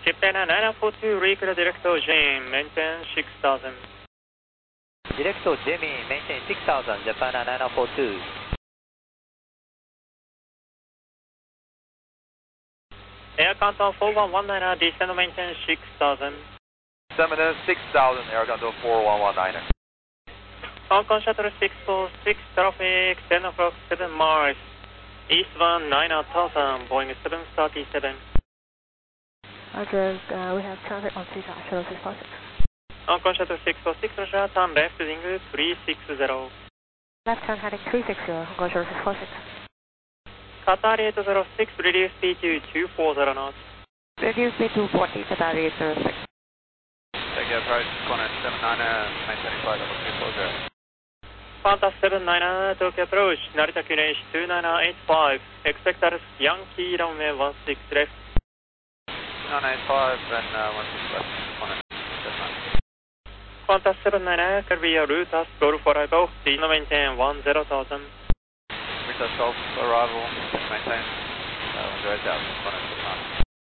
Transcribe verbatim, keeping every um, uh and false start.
Japan nine four two, recruit Director Jim, maintain six thousand. Director Jimmy, maintain six thousand, Japan nine four two. Air Contour four one one nine, descend maintain six thousand. Descend six thousand, Air Contour four one one nine. Hong Kong Shuttle six four six, traffic ten o'clock, seven miles. Eastbound nine thousand, Boeing seven thirty-seven. Roger, uh, we have traffic on Caesar, Shuttle six four six. Hong Kong Shuttle six four six, Roger, turn left heading three six zero. Left turn heading three six zero, Hong Kong Shuttle six four six. Qatar eight zero six, reduce speed to two forty knots. Reduce speed to forty, Qatar eight zero six. Take your approach, Connor seven nine, maintaining flight level two four zero. Qantas seven nine, Tokyo approach, Narita Q N H two nine eight five, expect at Yankee runway one six left. nine eight five and uh, one six left, Connor seven nine. Qantas seven nine, Kirby route as Golf arrival, descend maintain one zero thousand. Victor Golf arrival, maintain uh, one zero thousand, Connor seven nine.